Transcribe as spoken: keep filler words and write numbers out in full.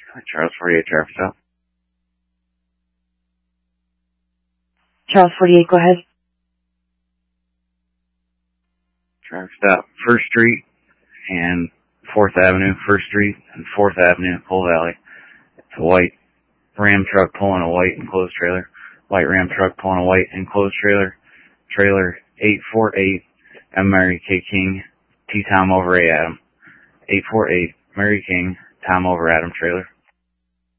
Charles forty-eight, traffic stop. Charles forty-eight, go ahead. Traffic stop, First Street and fourth Avenue, First Street and fourth Avenue, Bull Valley. It's a white Ram truck pulling a white enclosed trailer. White Ram truck pulling a white enclosed trailer. Trailer eight four eight, M. Mary K. King, T. Tom over A. Adam. eight four eight, Mary King, Tom over Adam trailer.